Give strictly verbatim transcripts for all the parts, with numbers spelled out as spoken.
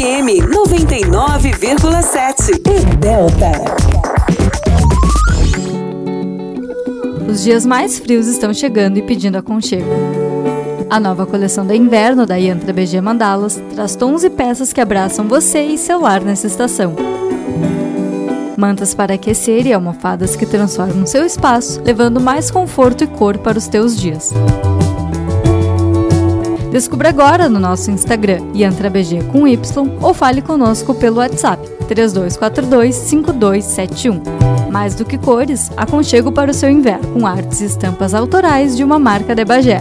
M noventa e nove vírgula sete e Delta. Os dias mais frios estão chegando e pedindo aconchego. A nova coleção de inverno da Yantra B G Mandalas traz tons e peças que abraçam você e seu lar nessa estação. Mantas para aquecer e almofadas que transformam seu espaço, levando mais conforto e cor para os teus dias. Descubra agora no nosso Instagram, YantraBG com Y, ou fale conosco pelo WhatsApp três dois quatro dois, cinco dois sete um. Mais do que cores, aconchego para o seu inverno, com artes e estampas autorais de uma marca de Bagé.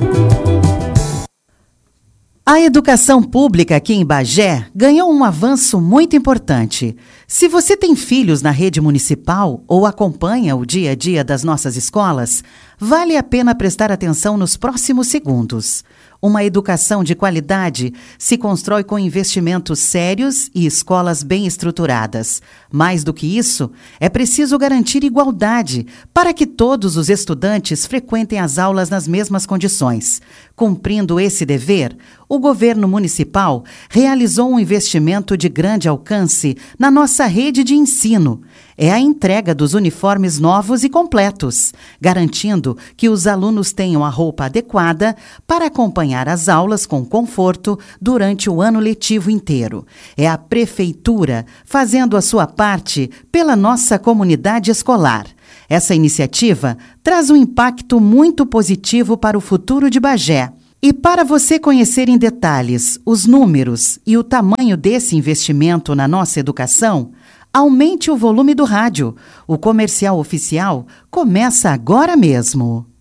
A educação pública aqui em Bagé ganhou um avanço muito importante. Se você tem filhos na rede municipal ou acompanha o dia a dia das nossas escolas, vale a pena prestar atenção nos próximos segundos. Uma educação de qualidade se constrói com investimentos sérios e escolas bem estruturadas. Mais do que isso, é preciso garantir igualdade para que todos os estudantes frequentem as aulas nas mesmas condições. Cumprindo esse dever, o governo municipal realizou um investimento de grande alcance na nossa rede de ensino. É a entrega dos uniformes novos e completos, garantindo que os alunos tenham a roupa adequada para acompanhar as aulas com conforto durante o ano letivo inteiro. É a prefeitura fazendo a sua parte pela nossa comunidade escolar. Essa iniciativa traz um impacto muito positivo para o futuro de Bagé. E para você conhecer em detalhes os números e o tamanho desse investimento na nossa educação, aumente o volume do rádio. O comercial oficial começa agora mesmo.